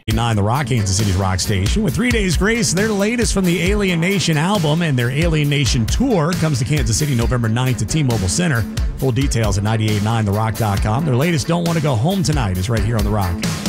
9, The Rock, Kansas City's rock station. With 3 Days Grace, their latest from the Alien Nation album, and their Alien Nation tour comes to Kansas City November 9th to T-Mobile Center. Full details at 989therock.com. Their latest, Don't Want to Go Home Tonight, is right here on The Rock.